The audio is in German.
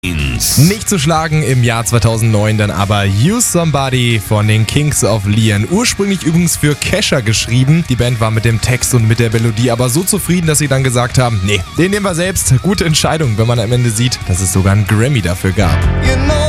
Nicht zu schlagen im Jahr 2009 dann aber Use Somebody von den Kings of Leon. Ursprünglich übrigens für Kesha geschrieben. Die Band war mit dem Text und mit der Melodie aber so zufrieden, dass sie dann gesagt haben, nee, den nehmen wir selbst. Gute Entscheidung, wenn man am Ende sieht, dass es sogar einen Grammy dafür gab.